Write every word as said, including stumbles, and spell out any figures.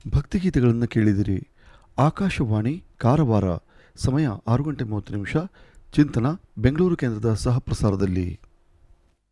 ಭಕ್ತಿಗೀತೆಗಳನ್ನು ಕೇಳಿದಿರಿ. ಆಕಾಶವಾಣಿ ಕಾರವಾರ. ಸಮಯ ಆರು ಗಂಟೆ ಮೂವತ್ತು ನಿಮಿಷ. ಚಿಂತನ ಬೆಂಗಳೂರು ಕೇಂದ್ರದ ಸಹ ಪ್ರಸಾರದಲ್ಲಿ.